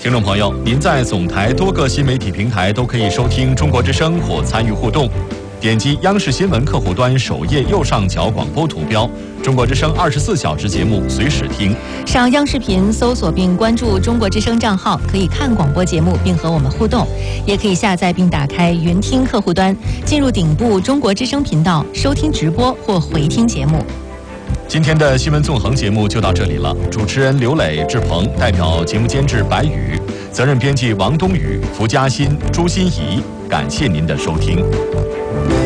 听众朋友，您在总台多个新媒体平台都可以收听中国之声或参与互动。点击央视新闻客户端首页右上角广播图标，中国之声24小时节目随时听。 上央视频搜索并关注中国之声账号，可以看广播节目并和我们互动，也可以下载并打开云听客户端，进入顶部中国之声频道收听直播或回听节目。 今天的新闻纵横节目就到这里了，主持人刘磊、志鹏，代表节目监制白宇，责任编辑王冬雨、符嘉欣、朱欣怡，感谢您的收听。